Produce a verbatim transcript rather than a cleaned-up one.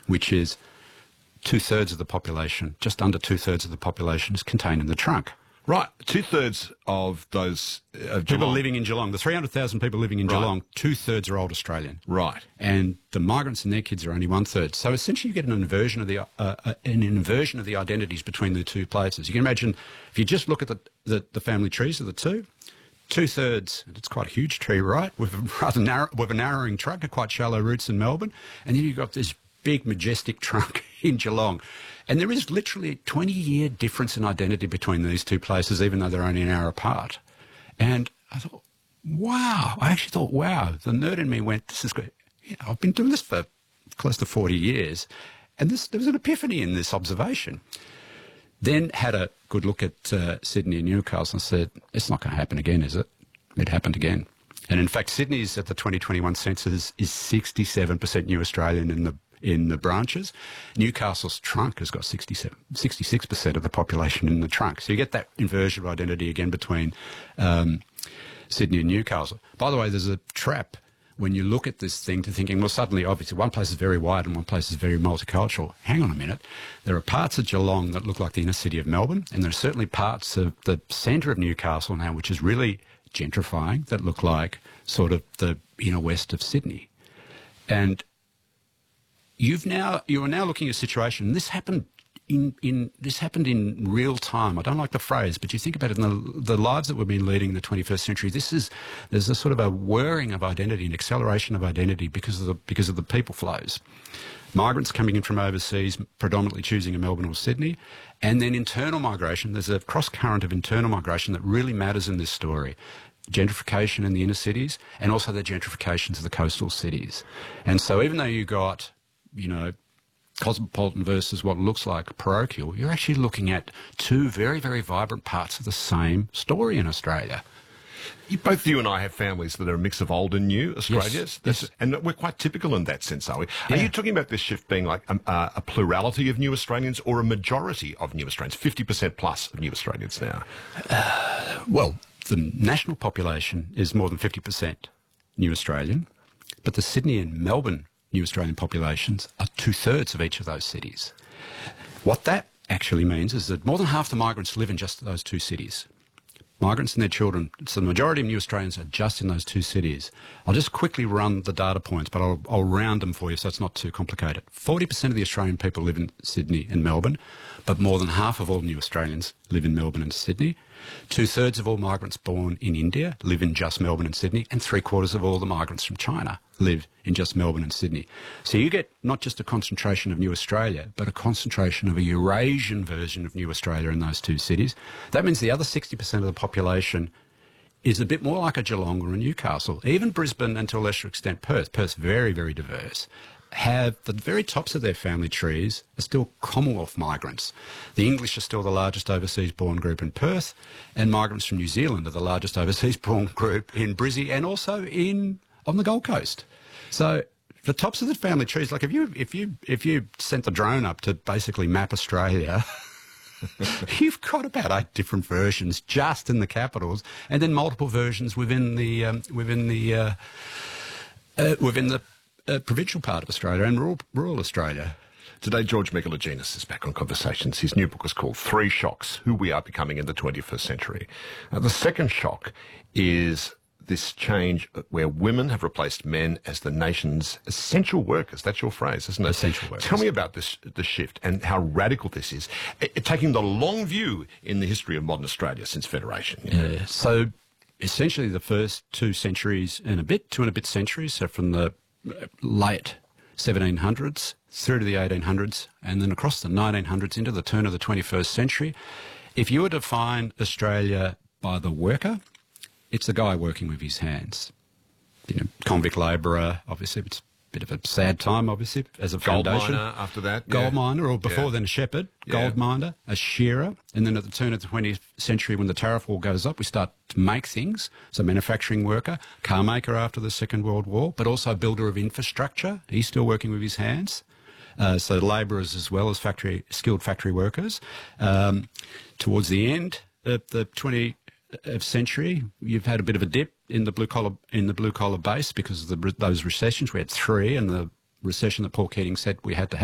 which is two-thirds of the population, just under two-thirds of the population is contained in the trunk. Right, two-thirds of those uh, of People Geelong. living in Geelong, the three hundred thousand people living in Right. Geelong, two-thirds are old Australian. Right. And the migrants and their kids are only one-third. So essentially you get an inversion of the uh, uh, an inversion of the identities between the two places. You can imagine, if you just look at the, the, the family trees of the two, two-thirds, and it's quite a huge tree, right, with a rather narrow, with a narrowing trunk and quite shallow roots in Melbourne, and then you've got this big, majestic trunk in Geelong. And there is literally a twenty-year difference in identity between these two places, even though they're only an hour apart. And I thought, wow. I actually thought, wow. The nerd in me went, this is great. You know, I've been doing this for close to forty years. And this, there was an epiphany in this observation. Then had a good look at uh, Sydney and Newcastle and said, it's not going to happen again, is it? It happened again. And in fact, Sydney's at the twenty twenty-one census is sixty-seven percent New Australian in the in the branches. Newcastle's trunk has got sixty-seven, sixty-six percent of the population in the trunk. So you get that inversion of identity again between um, Sydney and Newcastle. By the way, there's a trap when you look at this thing to thinking, well, suddenly, obviously, one place is very wide and one place is very multicultural. Hang on a minute. There are parts of Geelong that look like the inner city of Melbourne, and there are certainly parts of the centre of Newcastle now, which is really gentrifying, that look like sort of the inner west of Sydney. And You've now you are now looking at a situation. And this happened in in this happened in real time. I don't like the phrase, but you think about it in the the lives that we've been leading in the twenty-first century. This is there's a sort of a whirring of identity, an acceleration of identity because of the because of the people flows. Migrants coming in from overseas, predominantly choosing a Melbourne or Sydney, and then internal migration. There's a cross current of internal migration that really matters in this story. Gentrification in the inner cities, and also the gentrifications of the coastal cities. And so, even though you got you know, cosmopolitan versus what looks like parochial, you're actually looking at two very, very vibrant parts of the same story in Australia. You, both you and I have families that are a mix of old and new Australias. Yes, yes. And we're quite typical in that sense, are we? Yeah. Are you talking about this shift being like a, uh, a plurality of new Australians or a majority of new Australians, fifty percent plus of new Australians now? Uh, well, the national population is more than fifty percent new Australian, but the Sydney and Melbourne New Australian populations are two-thirds of each of those cities. What that actually means is that more than half the migrants live in just those two cities. Migrants and their children, so the majority of New Australians are just in those two cities. I'll just quickly run the data points, but I'll, I'll round them for you so it's not too complicated. forty percent of the Australian people live in Sydney and Melbourne, but more than half of all New Australians live in Melbourne and Sydney. Two-thirds of all migrants born in India live in just Melbourne and Sydney, and three-quarters of all the migrants from China live in just Melbourne and Sydney. So you get not just a concentration of New Australia, but a concentration of a Eurasian version of New Australia in those two cities. That means the other sixty percent of the population is a bit more like a Geelong or a Newcastle. Even Brisbane, and to a lesser extent Perth, Perth's very, very diverse, have the very tops of their family trees are still Commonwealth migrants. The English are still the largest overseas-born group in Perth, and migrants from New Zealand are the largest overseas-born group in Brizzy and also in on the Gold Coast. So the tops of the family trees, like if you if you if you sent the drone up to basically map Australia, you've got about eight different versions just in the capitals, and then multiple versions within the um, within the uh, uh, within the uh, provincial part of Australia and rural, rural Australia. Today, George Megalogenis is back on Conversations. His new book is called Three Shocks: Who We Are Becoming in the twenty-first Century. Uh, the second shock is this change where women have replaced men as the nation's essential workers. That's your phrase, isn't it? Essential workers. Tell me about this, the shift and how radical this is, it, taking the long view in the history of modern Australia since Federation. You know? Yeah. So essentially the first two centuries and a bit, two and a bit centuries, so from the late seventeen hundreds through to the eighteen hundreds and then across the nineteen hundreds into the turn of the twenty-first century, if you were to define Australia by the worker, it's the guy working with his hands. You know, convict labourer, obviously, it's a bit of a sad time, obviously, as a Gold foundation. miner after that. Gold yeah. miner, or before Yeah. then a shepherd, Yeah. gold miner, a shearer, and then at the turn of the twentieth century when the tariff war goes up, we start to make things. So manufacturing worker, car maker after the Second World War, but also builder of infrastructure. He's still working with his hands. Uh, so labourers as well as factory skilled factory workers. Um, towards the end of the twentieth century, you've had a bit of a dip in the blue collar in the blue collar base because of the, those recessions. We had three, and the recession that Paul Keating said we had to have.